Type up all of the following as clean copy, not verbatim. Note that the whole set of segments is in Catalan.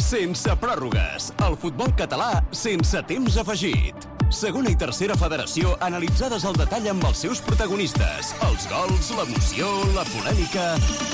Sense pròrrogues, el futbol català sense temps afegit. Segona i tercera federació analitzades al detall amb els seus protagonistes. Els gols, l'emoció, la polèmica...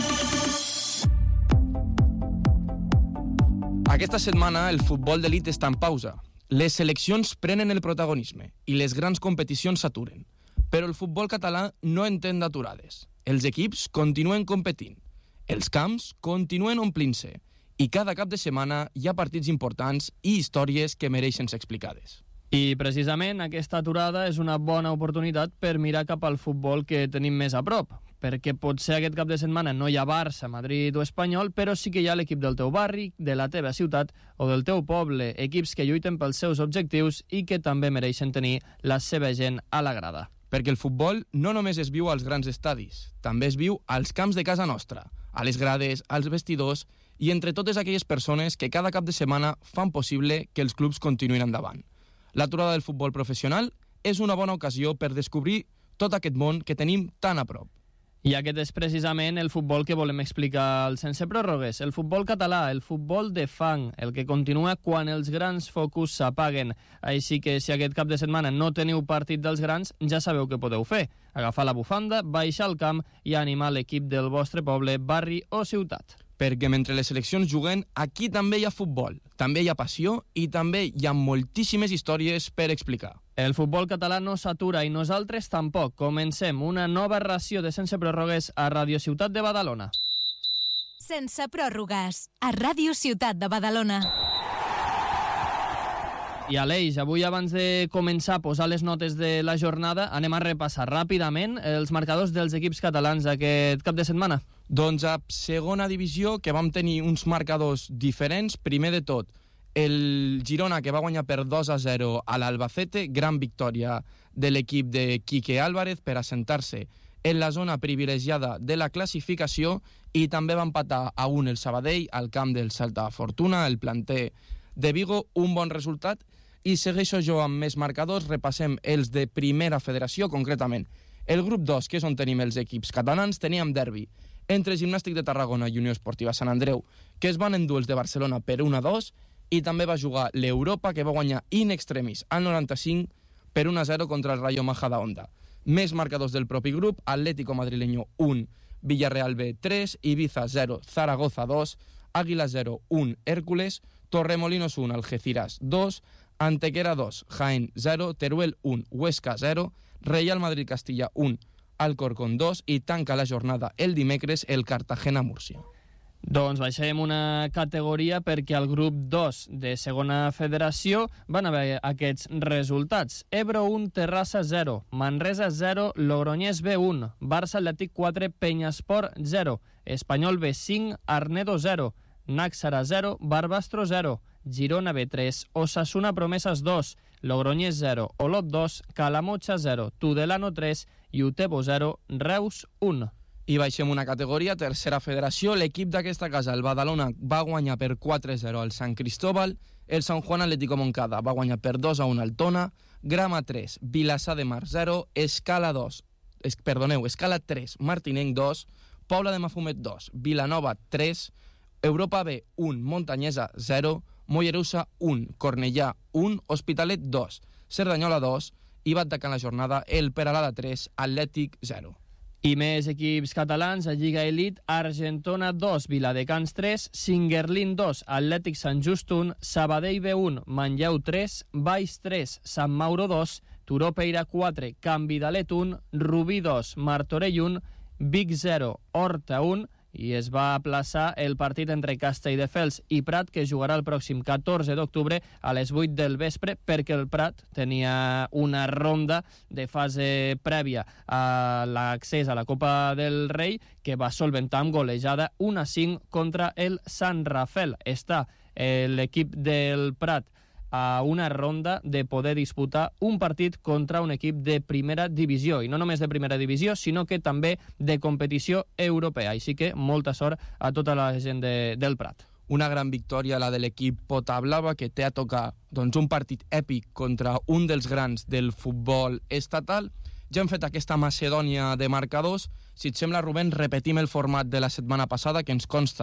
Aquesta setmana el futbol d'elit està en pausa. Les seleccions prenen el protagonisme i les grans competicions s'aturen. Però el futbol català no entén d'aturades. Els equips continuen competint. Els camps continuen omplint-se. I cada cap de setmana hi ha partits importants i històries que mereixen ser explicades. I precisament aquesta aturada és una bona oportunitat per mirar cap al futbol que tenim més a prop, perquè potser aquest cap de setmana no hi ha Barça, Madrid o Espanyol, però sí que hi ha l'equip del teu barri, de la teva ciutat o del teu poble, equips que lluiten pels seus objectius i que també mereixen tenir la seva gent a la grada. Perquè el futbol no només es viu als grans estadis, també es viu als camps de casa nostra, a les grades, als vestidors i entre totes aquelles persones que cada cap de setmana fan possible que els clubs continuïn endavant. L'aturada del futbol professional és una bona ocasió per descobrir tot aquest món que tenim tan a prop. I aquest és precisament el futbol que volem explicar al Sense Pròrrogues, el futbol català, el futbol de fang, el que continua quan els grans focus s'apaguen. Així que si aquest cap de setmana no teniu partit dels grans, ja sabeu què podeu fer. Agafar la bufanda, baixar al camp i animar l'equip del vostre poble, barri o ciutat. Perquè mentre les seleccions juguen, aquí també hi ha futbol, també hi ha passió i també hi ha moltíssimes històries per explicar. El futbol català no s'atura i nosaltres tampoc. Comencem una nova ració de Sense Pròrrogues a Ràdio Ciutat de Badalona. Sense Pròrrogues, a Ràdio Ciutat de Badalona. I Aleix, avui abans de començar a posar les notes de la jornada, anem a repassar ràpidament els marcadors dels equips catalans aquest cap de setmana. Doncs a segona divisió, que vam tenir uns marcadors diferents, primer de tot, el Girona, que va guanyar per 2-0 a l'Albacete, gran victòria de l'equip de Quique Álvarez per assentar-se en la zona privilegiada de la classificació, i també va empatar a 1 el Sabadell al camp del Celta Fortuna, el planter de Vigo, un bon resultat. I segueixo jo amb més marcadors, repassem els de Primera Federació, concretament. El grup 2, que és on tenim els equips catalans, teníem derbi entre Gimnàstic de Tarragona i Unió Esportiva Sant Andreu, que es van endur els de Barcelona per 1-2, i també va jugar l'Europa, que va guanyar in extremis al 95 per 1-0 contra el Rayo Majadahonda. Més marcadors del propi grup: Atlético Madrileño 1, Villarreal B 3, Ibiza 0, Zaragoza 2, Águila 0, 1, Hércules, Torremolinos 1, Algeciras 2, Antequera 2, Jaén 0, Teruel 1, Huesca 0, Real Madrid Castilla 1, Alcorcón 2, i tanca la jornada el dimecres el Cartagena-Múrcia. Doncs baixem una categoria perquè al grup 2 de Segona Federació van haver aquests resultats. Ebro 1, Terrassa 0, Manresa 0, Logroñés B 1, Barça Atlètic 4, Peñasport 0, Espanyol B 5, Arnedo 0, Náxara 0, Barbastro 0, Girona B 3, Osasuna Promesas 2, Logroñés 0, Olot 2, Calamocha 0, Tudelano 3 i Utebo 0, Reus 1. I baixem una categoria, Tercera Federació. L'equip d'aquesta casa, el Badalona, va guanyar per 4-0 al Sant Cristóbal, el Sant Juan Atlético Moncada va guanyar per 2-1 al Tona, Grama 3, Vilassar de Mar 0, Escala 3, Martinenc 2, Pobla de Mafumet 2, Vilanova 3, Europa B 1, Montanyesa 0, Mollerussa 1, Cornellà 1, Hospitalet 2, Cerdanyola 2, i va atacar la jornada el Peralada 3, Atlètic 0. I més equips catalans a Lliga Elite: Argentona 2, Viladecans 3, Singuerlín 2, Atlètic Sant Just 1, Sabadell B1, Manlleu 3, Baix 3, Sant Mauro 2, Turó Peira 4, Can Vidalet 1, Rubí 2, Martorell 1, Vic 0, Horta 1, i es va aplaçar el partit entre Castelldefels i Prat, que jugarà el pròxim 14 d'octubre a les 8 del vespre, perquè el Prat tenia una ronda de fase prèvia a l'accés a la Copa del Rei que va solventar amb golejada 1-5 contra el Sant Rafel. Està l'equip del Prat a una ronda de poder disputar un partit contra un equip de primera divisió, i no només de primera divisió, sinó que també de competició europea. Així que molta sort a tota la gent del Prat. Una gran victòria la de l'equip Potablava, que té a tocar un partit èpic contra un dels grans del futbol estatal. Ja hem fet aquesta macedònia de marcadors. Si et sembla, Rubén, repetim el format de la setmana passada, que ens consta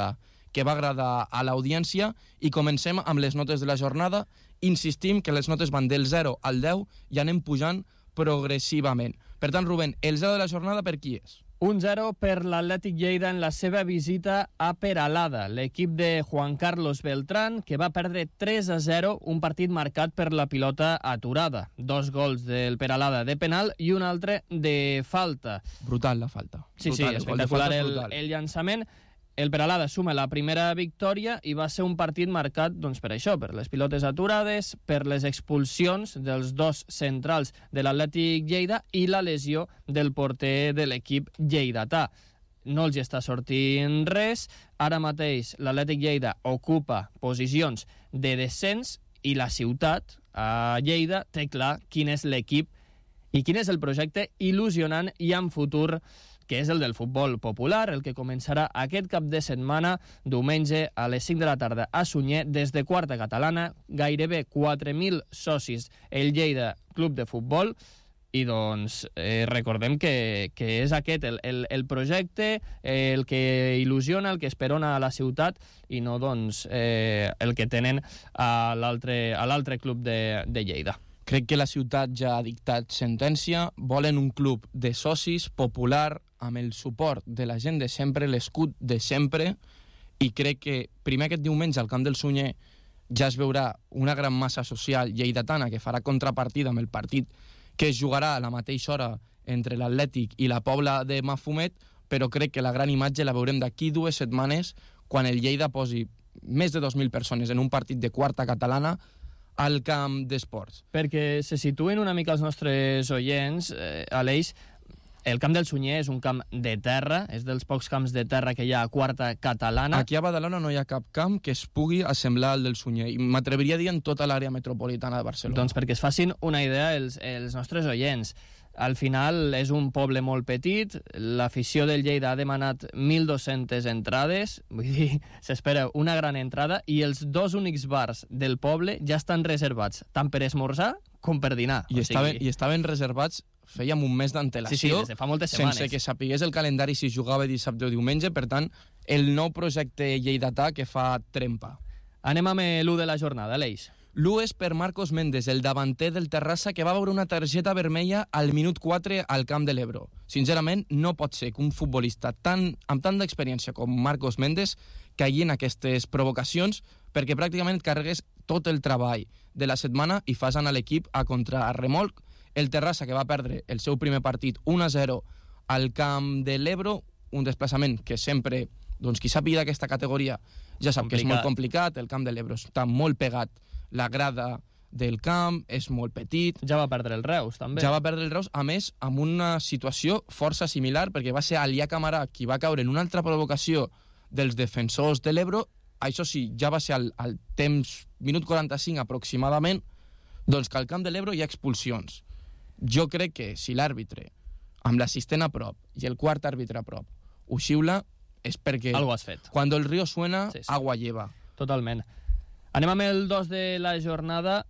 que va agradar a l'audiència, i comencem amb les notes de la jornada. Insistim que les notes van del 0 al 10 i anem pujant progressivament. Per tant, Rubén, el 0 de la jornada per qui és? Un 0 per l'Atlètic Lleida en la seva visita a Peralada, l'equip de Juan Carlos Beltrán, que va perdre 3-0, un partit marcat per la pilota aturada. 2 gols del Peralada de penal i un altre de falta. Brutal la falta. Sí, brutal, espectacular el llançament. El Peralada suma la primera victòria i va ser un partit marcat doncs, per això, per les pilotes aturades, per les expulsions dels 2 centrals de l'Atlètic Lleida i la lesió del porter de l'equip lleidatà. No els hi està sortint res. Ara mateix l'Atlètic Lleida ocupa posicions de descens i la ciutat, a Lleida, té clar quin és l'equip i quin és el projecte il·lusionant i amb futur, que és el del futbol popular, el que començarà aquest cap de setmana, diumenge a les 5 de la tarda a Sunyer, des de quarta catalana, gairebé 4.000 socis, el Lleida Club de Futbol, i doncs recordem que és aquest el projecte, el que il·lusiona, el que esperona a la ciutat, i no doncs el que tenen a l'altre club de Lleida. Crec que la ciutat ja ha dictat sentència. Volen un club de socis, popular, amb el suport de la gent de sempre, l'escut de sempre, i crec que primer aquest diumenge al Camp del Sunyer ja es veurà una gran massa social lleidatana que farà contrapartida amb el partit que es jugarà a la mateixa hora entre l'Atlètic i la Pobla de Mafumet, però crec que la gran imatge la veurem d'aquí 2 setmanes, quan el Lleida posi més de 2.000 persones en un partit de quarta catalana al camp d'esports. Perquè se situen una mica els nostres oients, Aleix, el Camp del Sunyer és un camp de terra, és dels pocs camps de terra que hi ha a quarta catalana. Aquí a Badalona no hi ha cap camp que es pugui assemblar al del Sunyer, i m'atreviria a dir en tota l'àrea metropolitana de Barcelona. Doncs perquè es facin una idea els nostres oients. Al final és un poble molt petit, l'afició del Lleida ha demanat 1.200 entrades, vull dir, s'espera una gran entrada, i els 2 únics bars del poble ja estan reservats, tant per esmorzar com per dinar. I estaven reservats, fèiem un mes d'antelació, sí, des de fa moltes setmanes, sense que sapigués el calendari si jugava dissabte o diumenge. Per tant, el nou projecte lleidatà que fa trempa. Anem amb l'1 de la jornada, Aleix. L'1 és per Marcos Méndez, el davanter del Terrassa, que va veure una targeta vermella al minut 4 al Camp de l'Ebro. Sincerament, no pot ser que un futbolista amb tant d'experiència com Marcos Méndez caigui en aquestes provocacions, perquè pràcticament et carregues tot el treball de la setmana i fas anar l'equip a contrarremolc. El Terrassa, que va perdre el seu primer partit 1-0 al Camp de l'Ebro, un desplaçament que sempre, doncs, qui sàpiga d'aquesta categoria ja sap que és molt complicat. El Camp de l'Ebro està molt pegat, la grada del camp és molt petit. Ja va perdre el Reus, també. Ja va perdre el Reus, a més, amb una situació força similar, perquè va ser Alià Camarà qui va caure en una altra provocació dels defensors de l'Ebro. Això sí, ja va ser al temps, minut 45 aproximadament, doncs que al Camp de l'Ebro hi ha expulsions. Jo crec que si l'àrbitre, amb l'assistent a prop i el quart àrbitre a prop, ho xiula, és perquè algo has fet. Cuando el río suena, sí. Agua lleva. Totalment. Anem amb el 2 de la jornada.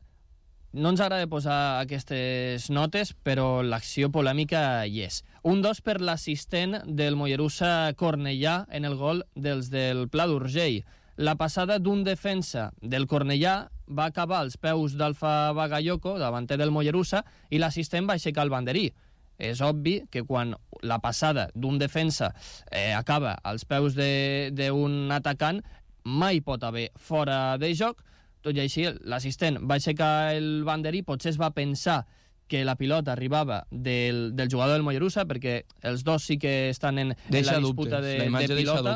No ens agrada posar aquestes notes, però l'acció polèmica hi és. Un 2 per l'assistent del Mollerussa Cornellà en el gol dels del Pla d'Urgell. La passada d'un defensa del Cornellà va acabar als peus d'Alfa Bagayoko, davanter del Mollerussa, i l'assistent va aixecar el banderí. És obvi que quan la passada d'un defensa acaba als peus d'un atacant, mai pot haver fora de joc. Tot i així, l'assistent va aixecar el banderí, potser es va pensar que la pilota arribava del jugador del Mollerussa, perquè els dos sí que estan en la disputa de pilota.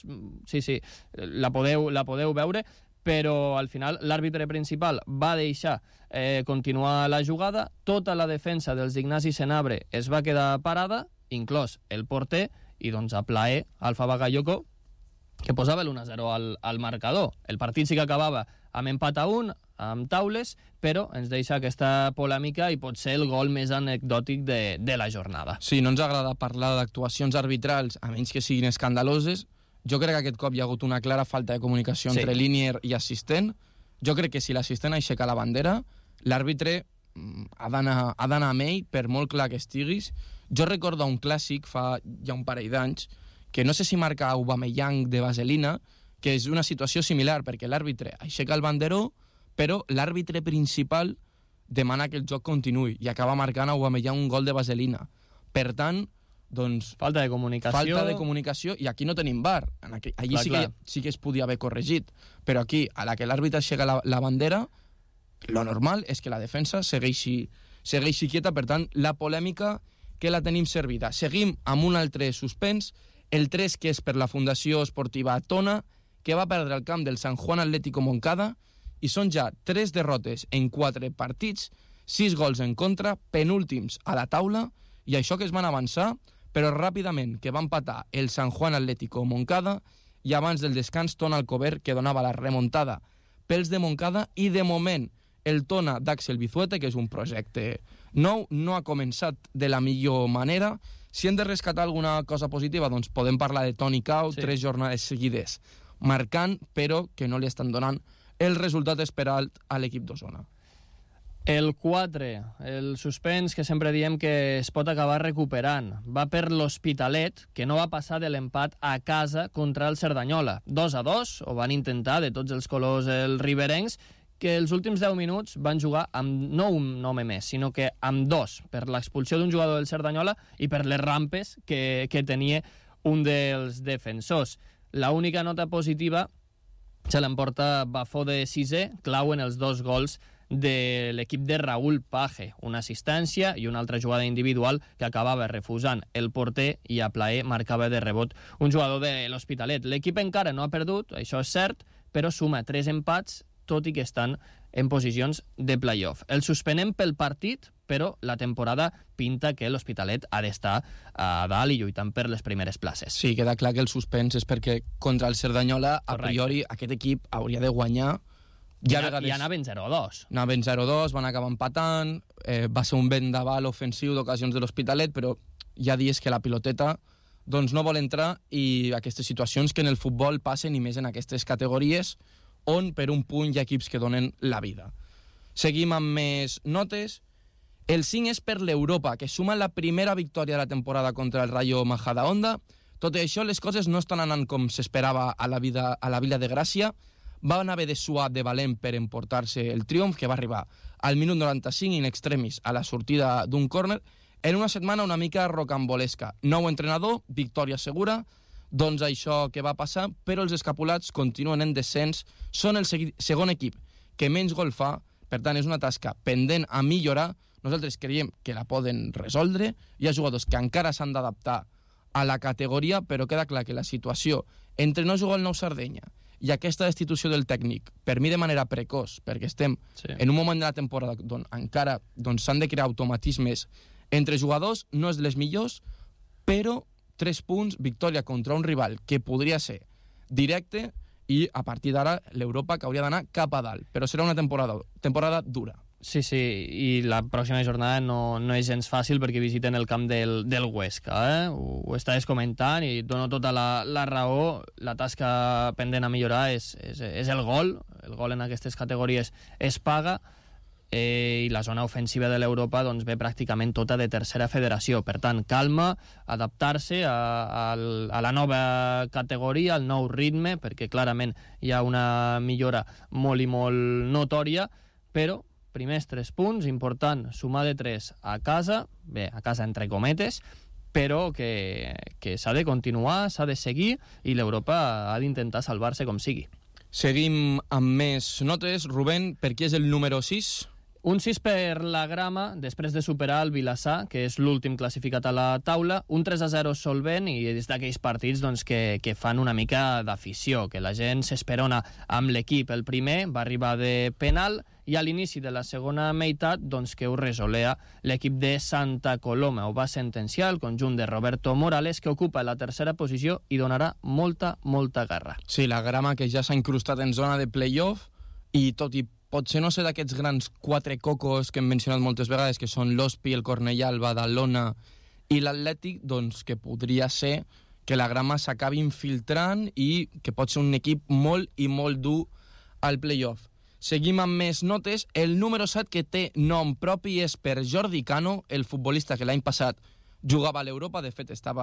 Sí, la podeu veure, però al final l'àrbitre principal va deixar continuar la jugada, tota la defensa dels Ignasi Senabre es va quedar parada, inclòs el porter, i doncs a plaer Alfa Bagayoko, que posava l'1-0 al marcador. El partit sí que acabava amb empat a 1, amb taules, però ens deixa aquesta polèmica i pot ser el gol més anecdòtic de la jornada. Sí, no ens agrada parlar d'actuacions arbitrals, a menys que siguin escandaloses. Jo crec que aquest cop hi ha hagut una clara falta de comunicació entre línier i assistent. Jo crec que si l'assistent aixeca la bandera, l'àrbitre ha d'anar amb ell, per molt clar que estiguis. Jo recordo un clàssic fa ja un parell d'anys, que no sé si marca Aubameyang de Vaselina, que és una situació similar, perquè l'àrbitre aixeca el banderó, però l'àrbitre principal demana que el joc continuï i acaba marcant a Aubameyang un gol de vaselina. Per tant, doncs... Falta de comunicació, i aquí no tenim VAR. Allí sí que es podia haver corregit, però aquí, a la que l'àrbitre aixeca la bandera, lo normal és que la defensa segueixi quieta. Per tant, la polèmica que la tenim servida. Seguim amb un altre suspens, el 3, que és per la Fundació Esportiva Tona, que va perdre el camp del San Juan Atlético Moncada, i són ja 3 derrotes en 4 partits, 6 gols en contra, penúltims a la taula, i això que es van avançar, però ràpidament que va empatar el San Juan Atlético Moncada, i abans del descans Tona Alcover, que donava la remuntada pels de Moncada, i de moment el Tona d'Àxel Bizuete, que és un projecte nou, no ha començat de la millor manera. Si hem de rescatar alguna cosa positiva, doncs podem parlar de Toni Cau, 3 jornades seguides marcant, però que no li estan donant el resultat esperat a l'equip d'Osona. El 4, el suspens que sempre diem que es pot acabar recuperant, va per l'Hospitalet, que no va passar de l'empat a casa contra el Cerdanyola. 2-2, ho van intentar de tots els colors els riberencs, que els últims 10 minuts van jugar amb no un home més, sinó que amb 2, per l'expulsió d'un jugador del Cerdanyola i per les rampes que tenia un dels defensors. L'única nota positiva se l'emporta Bafó de 6è, clau en els 2 gols de l'equip de Raúl Page, una assistència i una altra jugada individual que acabava refusant el porter i a plaer marcava de rebot un jugador de l'Hospitalet. L'equip encara no ha perdut, això és cert, però suma 3 empats, tot i que estan en posicions de play-off. El suspenem pel partit, però la temporada pinta que l'Hospitalet ha d'estar a dalt i lluitant per les primeres places. Sí, queda clar que el suspens és perquè contra el Cerdanyola, a priori, aquest equip hauria de guanyar. I anaven 0-2. Anaven 0-2, van acabar empatant, va ser un vendaval ofensiu d'ocasions de l'Hospitalet, però hi ha dies que la piloteta doncs no vol entrar, i aquestes situacions que en el futbol passen, i més en aquestes categories, on per un punt hi ha equips que donen la vida. Seguim amb més notes. El 5 és per l'Europa, que suma la primera victòria de la temporada contra el Rayo Majadahonda. Tot i això, les coses no estan anant com s'esperava a la Vila de Gràcia. Van haver de suar de valent per emportar-se el triomf, que va arribar al minut 95 in extremis a la sortida d'un córner, en una setmana una mica rocambolesca. Nou entrenador, victòria segura, doncs això que va passar, però els escapulats continuen en descens, són el segon equip que menys gol fa, per tant és una tasca pendent a millorar. Nosaltres creiem que la poden resoldre, hi ha jugadors que encara s'han d'adaptar a la categoria, però queda clar que la situació entre no jugar al Nou Sardenya i aquesta destitució del tècnic, per mi de manera precoç, perquè estem en un moment de la temporada on encara s'han de crear automatismes entre jugadors, no és de les millors, però 3 punts, victòria contra un rival que podria ser directe, i a partir d'ara l'Europa que hauria d'anar cap a dalt, però serà una temporada dura. Sí, i la pròxima jornada no és gens fàcil perquè visiten el camp del Huesca. Ho estaves comentant i et dono tota la raó. La tasca pendent a millorar és el gol. El gol en aquestes categories es paga, i la zona ofensiva de l'Europa doncs, ve pràcticament tota de tercera federació. Per tant, calma, adaptar-se a la nova categoria, al nou ritme, perquè clarament hi ha una millora molt i molt notòria, però primers 3 punts, important sumar de 3 a casa, bé, a casa entre cometes, però que s'ha de continuar, s'ha de seguir, i l'Europa ha d'intentar salvar-se com sigui. Seguim amb més notes. Rubén, per qui és el número 6? Un 6 per la Grama, després de superar el Vilassar, que és l'últim classificat a la taula, un 3-0 solvent, i és d'aquells partits doncs, que fan una mica d'afició, que la gent s'esperona amb l'equip. El primer va arribar de penal, i a l'inici de la segona meitat doncs, que ho resolea l'equip de Santa Coloma. Ho va sentenciar el conjunt de Roberto Morales, que ocupa la tercera posició i donarà molta garra. Sí, la Grama que ja s'ha incrustat en zona de play-off, i tot i potser no ser d'aquests grans 4 cocos que hem mencionat moltes vegades, que són l'Hospi, el Cornellà, el Badalona i l'Atlètic, doncs que podria ser que la Grama s'acabi infiltrant i que pot ser un equip molt i molt dur al play-off. Seguim amb més notes. El número 7, que té nom propi, és per Jordi Cano, el futbolista que l'any passat jugava a l'Europa, de fet estava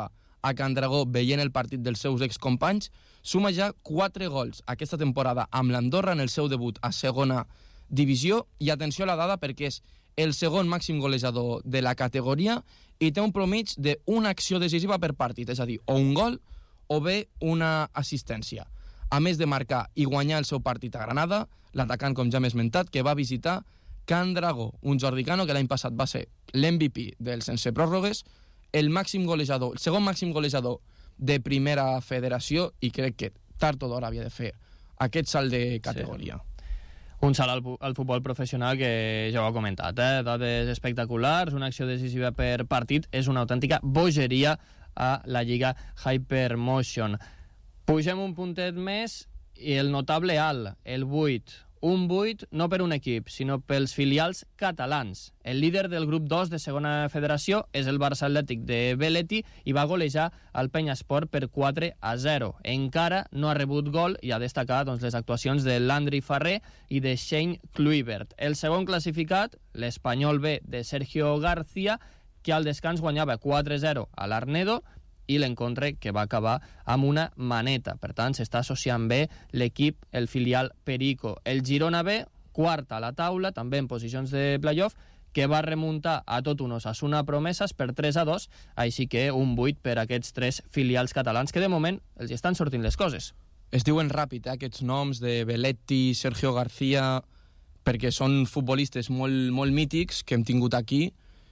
a Can Dragó veient el partit dels seus excompanys, suma ja 4 gols aquesta temporada amb l'Andorra en el seu debut a segona divisió, i atenció a la dada perquè és el segon màxim golejador de la categoria i té un promig d'una acció decisiva per partit, és a dir, o un gol o bé una assistència. A més de marcar i guanyar el seu partit a Granada, l'atacant, com ja m'he esmentat, que va visitar Can Dragó, un jordicano que l'any passat va ser l'MVP del sense pròrrogues, el segon màxim golejador de primera federació, i crec que tard o d'hora havia de fer aquest salt de categoria. Sí. Un salt al futbol professional que ja ho ha comentat, dades espectaculars, una acció decisiva per partit, és una autèntica bogeria a la Lliga Hypermotion. Pugem un puntet més i el notable alt, el 8. Un 8 no per un equip, sinó pels filials catalans. El líder del grup 2 de segona federació és el Barça Atlètic de Belletti i va golejar el Penyesport per 4-0. Encara no ha rebut gol i ha destacat les actuacions de Landry Farré i de Shane Kluivert. El segon classificat, l'Espanyol B de Sergio García, que al descans guanyava 4-0 a l'Arnedo, i l'encontre que va acabar amb una maneta. Per tant, s'està associant bé l'equip, el filial Perico. El Girona B, quart a la taula, també en posicions de playoff, que va remuntar a tot un Osasuna Promeses per 3-2, així que un 8 per aquests 3 filials catalans, que de moment els estan sortint les coses. Es diuen ràpid, aquests noms de Belletti, Sergio García, perquè són futbolistes molt mítics que hem tingut aquí,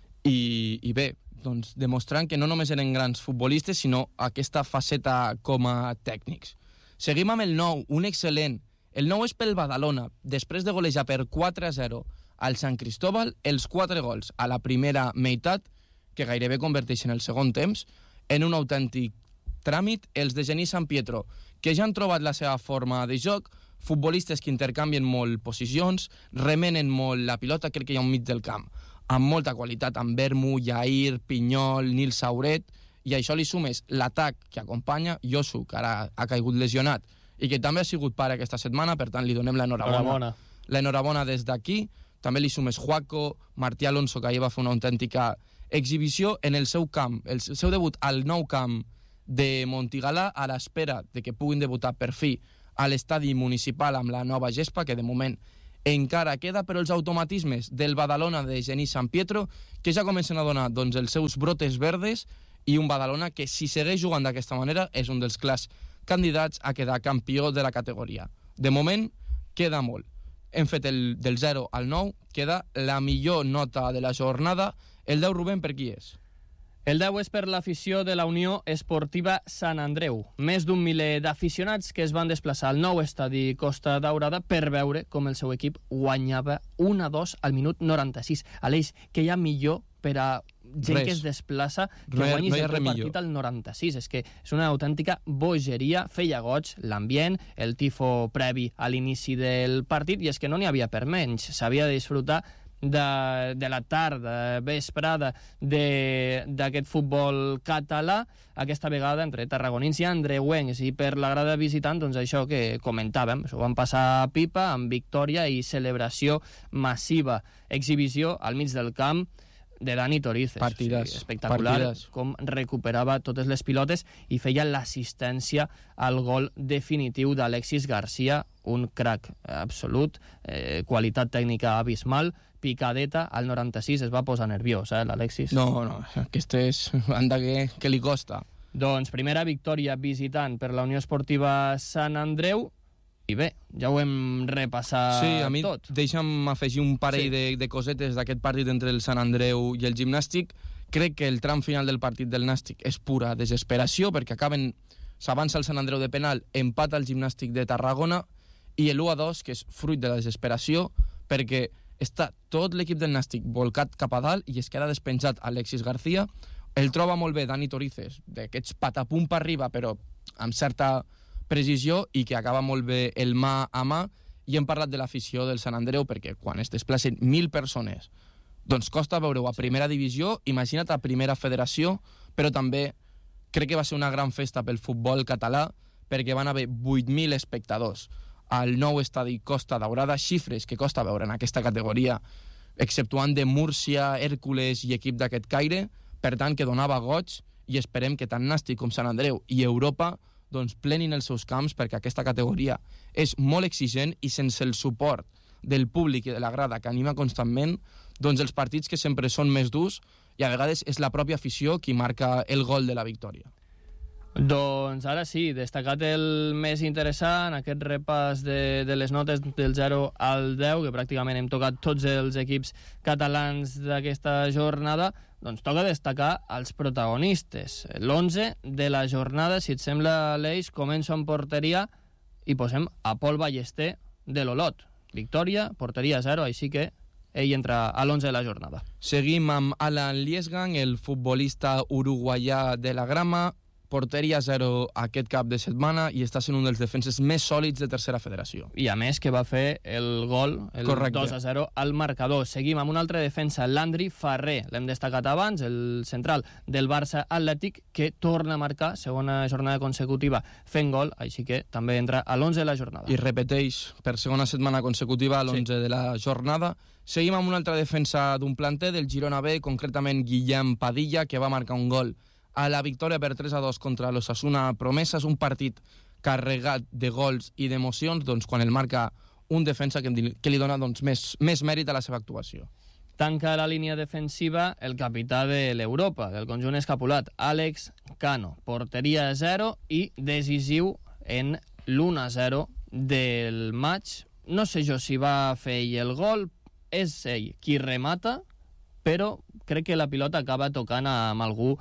i bé, doncs, demostrant que no només eren grans futbolistes, sinó aquesta faceta com a tècnics. Seguim amb el 9, un excel·lent. El 9 és pel Badalona. Després de golejar per 4-0 al Sant Cristóbal, els 4 gols a la primera meitat, que gairebé converteixen el segon temps, en un autèntic tràmit, els de Genís Sant Pietro, que ja han trobat la seva forma de joc, futbolistes que intercanvien molt posicions, remenen molt la pilota, crec que hi ha un mig del camp amb molta qualitat, amb Vermu, Jair, Pinyol, Nil Sauret, i a això li sumes l'atac que acompanya Josu, que ara ha caigut lesionat, i que també ha sigut pare aquesta setmana, per tant li donem l'enhorabona. L'enhorabona des d'aquí. També li sumes Juaco, Martí Alonso, que ahir va fer una autèntica exhibició en el seu camp, el seu debut al nou camp de Montigalà, a l'espera de que puguin debutar per fi a l'estadi municipal amb la nova gespa, que de moment encara queda, però els automatismes del Badalona de Genís Sant Pietro, que ja comencen a donar els seus brotes verdes, i un Badalona que, si segueix jugant d'aquesta manera, és un dels clars candidats a quedar campió de la categoria. De moment, queda molt. Hem fet del 0 al 9, queda la millor nota de la jornada. El 10, Rubén, per qui és? El 10 és per l'afició de la Unió Esportiva Sant Andreu. Més d'un miler d'aficionats que es van desplaçar al nou estadi Costa Daurada per veure com el seu equip guanyava 1-2 al minut 96. Aleix, que hi ha millor per a gent que es desplaça que guanyis el partit al 96. És que és una autèntica bogeria, feia goig l'ambient, el tifo previ a l'inici del partit, i és que no n'hi havia per menys. S'havia de disfrutar de la tarda, vesprada d'aquest futbol català, aquesta vegada entre tarragonins i andreuencs, i per la grada visitant, doncs això que comentàvem, s'ho van passar a pipa, amb victòria i celebració massiva. Exhibició al mig del camp de Dani Torices. Partides. Espectacular, partides. Com recuperava totes les pilotes i feia l'assistència al gol definitiu d'Alexis García, un crac absolut, qualitat tècnica abismal, picadeta al 96, es va posar nerviós, l'Alexis. No, aquest és... Anda que li costa. Doncs primera victòria visitant per la Unió Esportiva Sant Andreu, i bé, ja ho hem repassat tot. Sí, a mi deixa'm afegir un parell de cosetes d'aquest partit entre el Sant Andreu i el Gimnàstic. Crec que el tram final del partit del Nàstic és pura desesperació, perquè s'avança el Sant Andreu de penal, empata el Gimnàstic de Tarragona, i l'1-2, que és fruit de la desesperació, perquè està tot l'equip del Nàstic volcat cap a dalt i es queda despenjat Alexis García. El troba molt bé Dani Torices, d'aquests patapum per arriba, però amb certa precisió, i que acaba molt bé el mà a mà. I hem parlat de l'afició del Sant Andreu, perquè quan es desplacen 1.000 persones, doncs costa veure-ho a primera divisió, imagina't a primera federació, però també crec que va ser una gran festa pel futbol català, perquè van haver 8.000 espectadors al nou estadi Costa Daurada, xifres que costa veure en aquesta categoria, exceptuant de Múrcia, Hèrcules i equip d'aquest caire, per tant que donava goig, i esperem que tant Nàstic com Sant Andreu i Europa doncs, plenin els seus camps, perquè aquesta categoria és molt exigent i sense el suport del públic i de la grada que anima constantment, doncs els partits que sempre són més durs i a vegades és la pròpia afició qui marca el gol de la victòria. Doncs ara sí, destacat el més interessant, aquest repàs de les notes del 0 al 10, que pràcticament hem tocat tots els equips catalans d'aquesta jornada, doncs toca destacar els protagonistes. L'11 de la jornada, si et sembla, Aleix, començo en porteria i posem a Pol Ballester de l'Olot. Victòria, porteria 0, així que ell entra a l'11 de la jornada. Seguim amb Alan Liesgang, el futbolista uruguaià de la Grama, porteria 0 aquest cap de setmana i està sent un dels defenses més sòlids de tercera federació. I a més que va fer el gol, el Correcte. 2-0 al marcador. Seguim amb un altre defensa, Landry Farré, l'hem destacat abans, el central del Barça Atlètic, que torna a marcar, segona jornada consecutiva fent gol, així que també entra a l'11 de la jornada. I repeteix per segona setmana consecutiva a l'11 de la jornada. Seguim amb una altra defensa d'un planter del Girona B, concretament Guillem Padilla, que va marcar un gol a la victòria per 3-2 contra l'Osasuna Promeses, un partit carregat de gols i d'emocions, doncs, quan el marca un defensa que li dona doncs, més mèrit a la seva actuació. Tanca la línia defensiva el capità de l'Europa, del conjunt escapulat, Àlex Cano. Porteria 0 i decisiu en l'1-0 del maig. No sé jo si va fer ell el gol, és ell qui remata, però crec que la pilota acaba tocant amb algú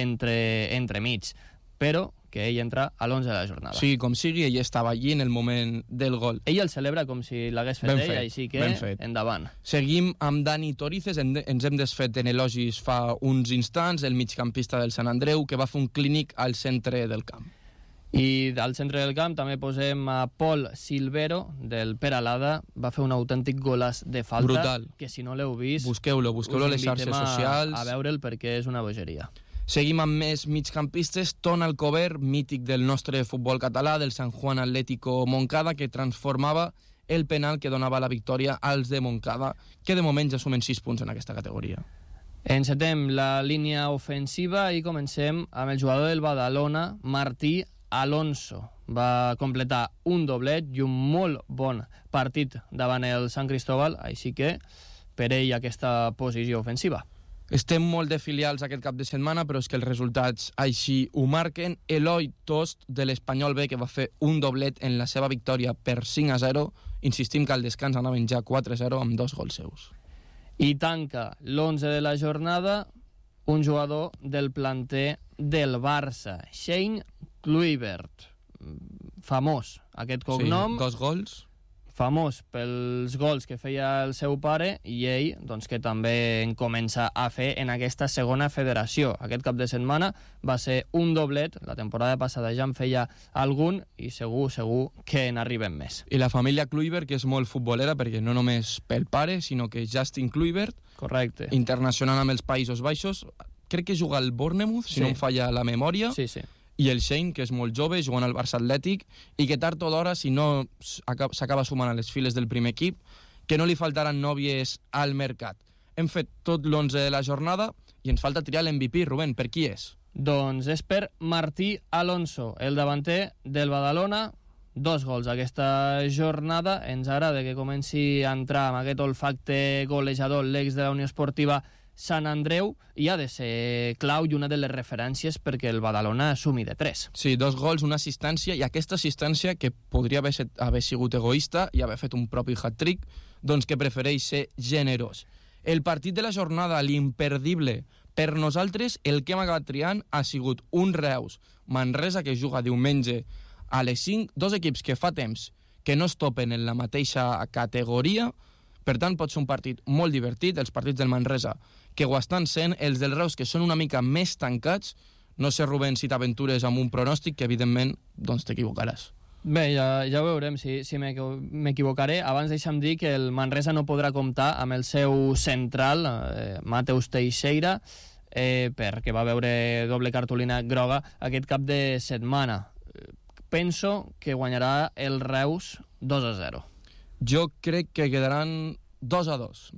entremig, però que ell entra a l'11 de la jornada. Sí, com sigui, ell estava allí en el moment del gol. Ell el celebra com si l'hagués fet ell, així que endavant. Seguim amb Dani Torices, ens hem desfet en elogis fa uns instants, el migcampista del Sant Andreu, que va fer un clínic al centre del camp. I al centre del camp també posem a Pol Silvero, del Peralada. Va fer un autèntic golaç de falta. Brutal. Que si no l'heu vist, busqueu-lo a les xarxes socials. A veure'l perquè és una bogeria. Seguim amb més migcampistes. Ton Alcover, mític del nostre futbol català, del San Juan Atlético Moncada, que transformava el penal que donava la victòria als de Moncada, que de moment ja sumen 6 punts en aquesta categoria. Encetem la línia ofensiva i comencem amb el jugador del Badalona, Martí Alonso. Va completar un doblet i un molt bon partit davant el Sant Cristóbal, així que per ell aquesta posició ofensiva. Estem molt de filials aquest cap de setmana, però és que els resultats així ho marquen. Eloi Tost, de l'Espanyol B, que va fer un doblet en la seva victòria per 5-0. Insistim que al descans anaven ja 4-0 amb 2 gols seus. I tanca l'11 de la jornada un jugador del planter del Barça, Shane Kluivert. Famós aquest cognom. Sí, 2 gols. Famós pels gols que feia el seu pare i ell, doncs, que també en comença a fer en aquesta segona federació. Aquest cap de setmana va ser un doblet, la temporada passada ja en feia algun i segur que n'arriben més. I la família Kluivert, que és molt futbolera, perquè no només pel pare, sinó que Justin Kluivert, correcte, internacional amb els Països Baixos, crec que juga al Bournemouth, si no em falla la memòria. Sí, sí. I el Shane, que és molt jove, jugant al Barça Atlètic, i que tard o d'hora, si no s'acaba sumant a les files del primer equip, que no li faltaran nòvies al mercat. Hem fet tot l'11 de la jornada i ens falta triar l'MVP. Rubén, per qui és? Doncs és per Martí Alonso, el davanter del Badalona. 2 gols aquesta jornada. Ens agrada que comenci a entrar amb aquest olfacte golejador l'ex de la Unió Esportiva Sant Andreu, i ha de ser clau i una de les referències perquè el Badalona sumi de 3. Sí, 2 gols, una assistència, i aquesta assistència, que podria haver sigut egoista i haver fet un propi hat-trick, doncs que prefereix ser generós. El partit de la jornada, l'imperdible, per nosaltres el que hem acabat triant ha sigut un Reus Manresa, que juga diumenge a les 5, 2 equips que fa temps que no es topen en la mateixa categoria. Per tant, pot ser un partit molt divertit. Els partits del Manresa, que ho estan sent, els del Reus, que són una mica més tancats. No sé, Rubén, si t'aventures amb un pronòstic, que evidentment doncs t'equivocaràs. Bé, ja ho veurem si m'equivocaré. Abans deixa'm dir que el Manresa no podrà comptar amb el seu central, Mateus Teixeira, perquè va veure doble cartolina groga aquest cap de setmana. Penso que guanyarà el Reus 2-0. Jo crec que quedaran 2-2.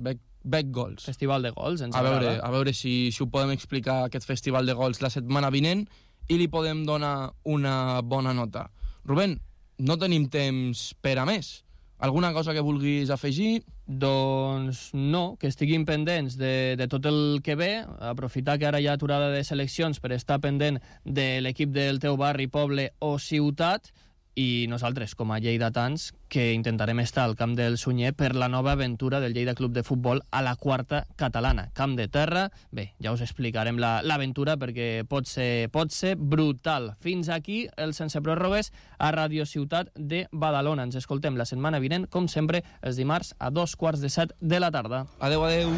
Bec Gols. Festival de gols, ens A agrada. veure si ho podem explicar, aquest festival de gols, la setmana vinent, i li podem donar una bona nota. Rubén, no tenim temps per a més. Alguna cosa que vulguis afegir? Doncs no, que estiguin pendents de tot el que ve, aprofitar que ara hi ha aturada de seleccions per estar pendent de l'equip del teu barri, poble o ciutat, i nosaltres, com a lleidatans, que intentarem estar al camp del Sunyer per la nova aventura del Lleida Club de Futbol a la quarta catalana. Camp de terra, bé, ja us explicarem l'aventura perquè pot ser brutal. Fins aquí el Sense Pròrrogues a Radio Ciutat de Badalona. Ens escoltem la setmana vinent, com sempre, els dimarts a 7:15 de la tarda. Adeu, adeu.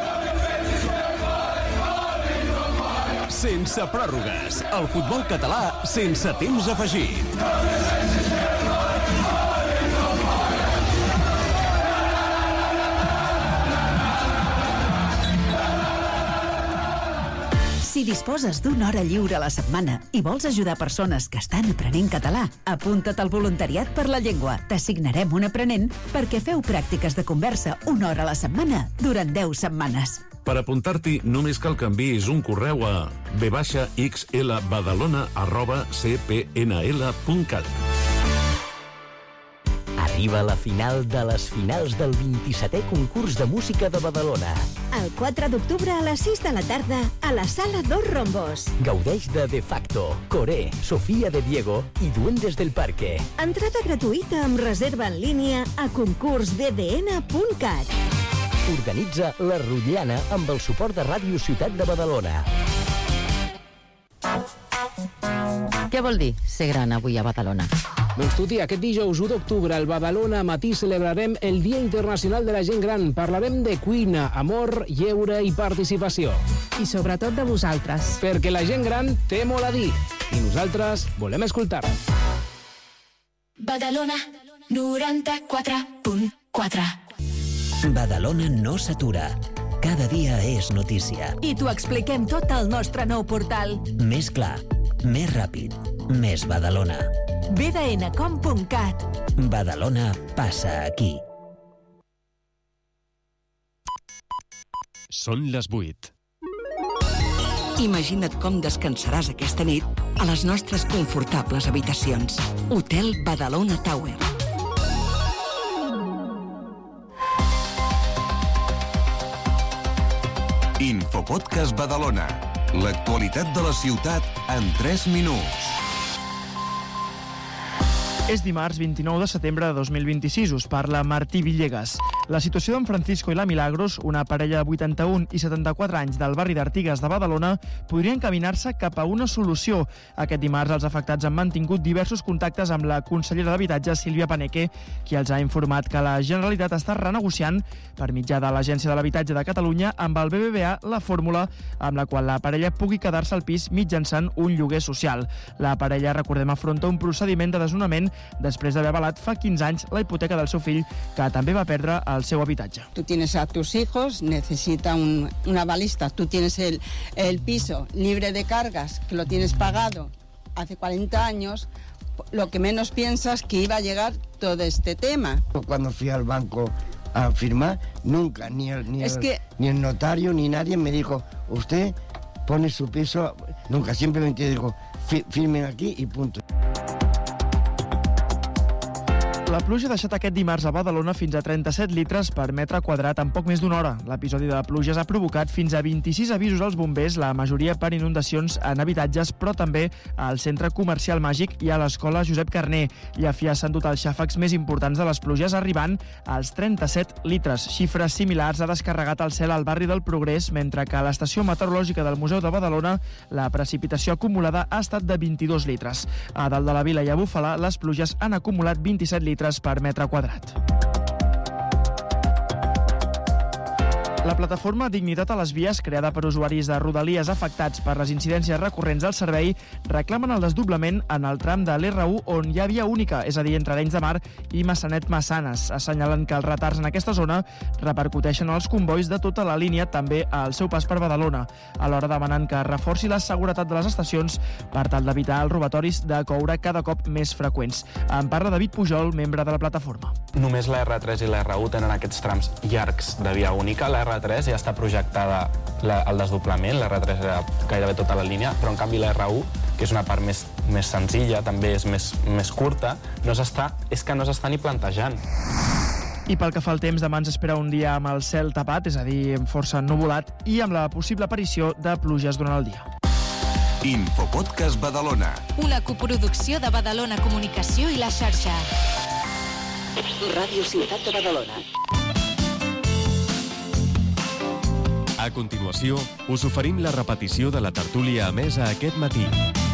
Sense pròrrogues, el futbol català sense temps afegit. Si disposes d'una hora lliure a la setmana i vols ajudar persones que estan aprenent català, apunta't al voluntariat per la llengua. T'assignarem un aprenent perquè feu pràctiques de conversa una hora a la setmana durant 10 setmanes. Per apuntar-t'hi, només cal que enviïs un correu a b-xlbadalona@cpnl.cat. Arriba la final de les finals del 27è concurs de música de Badalona. El 4 d'octubre a les 6 de la tarda a la Sala Dos Rombos. Gaudeix de Facto, Coré, Sofía de Diego i Duendes del Parque. Entrada gratuïta amb reserva en línia a concursbdn.cat. Organitza la Rotllana amb el suport de Ràdio Ciutat de Badalona. Què vol dir ser gran avui a Badalona? Doncs tu, tia, aquest dijous 1 d'octubre al Badalona Matí celebrarem el Dia Internacional de la Gent Gran. Parlarem de cuina, amor, lleure i participació. I sobretot de vosaltres. Perquè la gent gran té molt a dir i nosaltres volem escoltar. Badalona 94.4. Badalona no s'atura. Cada dia és notícia. I t'ho expliquem tot al nostre nou portal. Més clar, més ràpid, més Badalona. bdn.com.cat. Badalona passa aquí. Són les 8. Imagina't com descansaràs aquesta nit a les nostres confortables habitacions. Hotel Badalona Tower. Infopodcast Badalona. L'actualitat de la ciutat en 3 minuts. És dimarts 29 de setembre de 2026. Us parla Martí Villegas. La situació d'en Francisco i la Milagros, una parella de 81 i 74 anys del barri d'Artigues de Badalona, podria encaminar-se cap a una solució. Aquest dimarts els afectats han mantingut diversos contactes amb la consellera d'Habitatge, Sílvia Paneque, qui els ha informat que la Generalitat està renegociant per mitjà de l'Agència de l'Habitatge de Catalunya amb el BBVA la fórmula amb la qual la parella pugui quedar-se al pis mitjançant un lloguer social. La parella, recordem, afronta un procediment de desnonament després d'haver avalat fa 15 anys la hipoteca del seu fill, que també va perdre el seu habitatge. Tú tienes a tus hijos, necesita una avalista, tú tienes el piso libre de cargas, que lo tienes pagado hace 40 años, lo que menos piensas que iba a llegar todo este tema. Cuando fui al banco a firmar, nunca, ni el notario ni nadie me dijo, usted pone su piso, nunca, simplemente dijo, firmen aquí y punto. La pluja ha deixat aquest dimarts a Badalona fins a 37 litres per metre quadrat en poc més d'una hora. L'episodi de pluges ha provocat fins a 26 avisos als bombers, la majoria per inundacions en habitatges, però també al centre comercial Màgic i a l'escola Josep Carner. Llafia s'han dut els xàfecs més importants de les pluges, arribant als 37 litres. Xifres similars ha descarregat el cel al barri del Progrés, mentre que a l'estació meteorològica del Museu de Badalona la precipitació acumulada ha estat de 22 litres. A dalt de la Vila i a Bufalà les pluges han acumulat 27 litres per metre quadrat. La plataforma Dignitat a les Vies, creada per usuaris de Rodalies afectats per les incidències recurrents del servei, reclamen el desdoblament en el tram de l'R1 on hi ha via única, és a dir, entre Arenys de Mar i Massanet-Massanes. Assenyalen que els retards en aquesta zona repercuteixen als convois de tota la línia, també al seu pas per Badalona. Alhora demanen que reforci la seguretat de les estacions per tal d'evitar els robatoris de coure cada cop més freqüents. En parla David Pujol, membre de la plataforma. Només la R3 i la R1 tenen aquests trams llargs de via única. La R3 ja està projectada el desdoblament, la R3 era gairebé tota la línia, però en canvi la R1, que és una part més senzilla, també és més curta, és que no s'està ni plantejant. I pel que fa al temps, demà ens espera un dia amb el cel tapat, és a dir, força ennuvolat, i amb la possible aparició de pluges durant el dia. Infopodcast Badalona. Una coproducció de Badalona Comunicació i la xarxa. Ràdio Ciutat de Badalona. A continuació, us oferim la repetició de la tertúlia emesa aquest matí.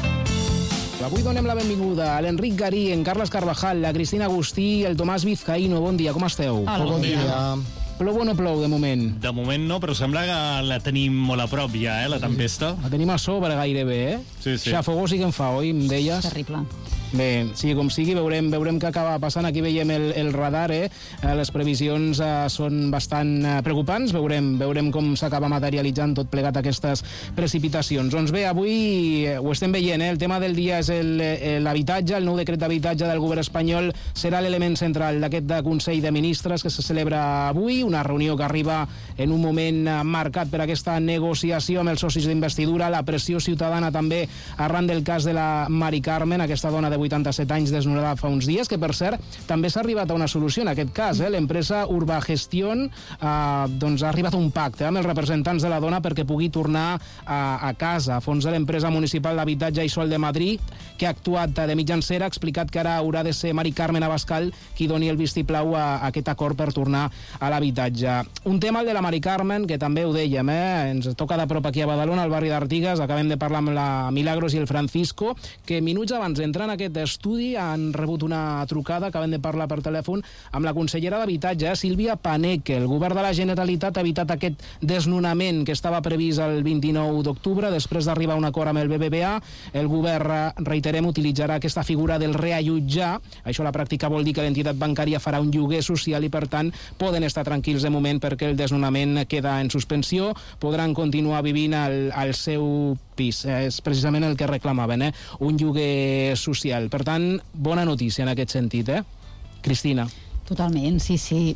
Avui donem la benvinguda a l'Enric Garí, en Carles Carvajal, la Cristina Agustí i el Tomàs Vizcaíno. Bon dia, com esteu? Hola, bon dia. Plou o no plou, de moment? De moment no, però sembla que la tenim molt a prop ja, la tempesta. La tenim a sobre gairebé, Sí. Xafogó sí que en fa, oi, em deies? Terrible. Bé, sigui com sigui, veurem què acaba passant. Aquí veiem el radar, les previsions són bastant preocupants. Veurem com s'acaba materialitzant tot plegat aquestes precipitacions. Doncs bé, avui ho estem veient, el tema del dia és l'habitatge. El nou decret d'habitatge del govern espanyol serà l'element central d'aquest Consell de Ministres que se celebra avui, una reunió que arriba en un moment marcat per aquesta negociació amb els socis d'investidura, la pressió ciutadana també arran del cas de la Mari Carmen, aquesta dona de 87 anys desnonada fa uns dies, que per cert també s'ha arribat a una solució en aquest cas. L'empresa Urbagestión ha arribat a un pacte amb els representants de la dona perquè pugui tornar a casa. A fons de l'empresa municipal d'habitatge i sòl de Madrid, que ha actuat de mitjancera, ha explicat que ara haurà de ser Mari Carmen Abascal qui doni el vistiplau a aquest acord per tornar a l'habitatge. Un tema, el de la Mari Carmen, que també ho dèiem, ens toca de prop aquí a Badalona, al barri d'Artigas. Acabem de parlar amb la Milagros i el Francisco, que minuts abans d'entrar en aquest estudi han rebut una trucada, acabem de parlar per telèfon amb la consellera d'Habitatge, Sílvia Paneque. El govern de la Generalitat ha evitat aquest desnonament que estava previst el 29 d'octubre, després d'arribar a un acord amb el BBVA. El govern, reiterem, utilitzarà aquesta figura del reallotjar. Això a la pràctica vol dir que l'entitat bancària farà un lloguer social i, per tant, poden estar tranquils de moment perquè el desnonament queda en suspensió. Podran continuar vivint al seu pis. És precisament el que reclamaven, un lloguer social. Per tant, bona notícia en aquest sentit, Cristina? Totalment, sí.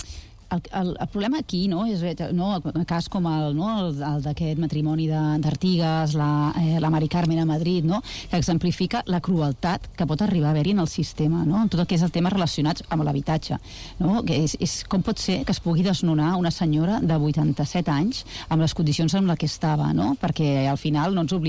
El problema aquí, és un cas com el d'aquest matrimoni d'Artigas, la Mari Carmen a Madrid, que exemplifica la crueltat que pot arribar a haver-hi en el sistema, en tot el que és el tema relacionats amb l'habitatge. Com pot ser que es pugui desnonar una senyora de 87 anys amb les condicions en les que estava, perquè al final no ens oblidem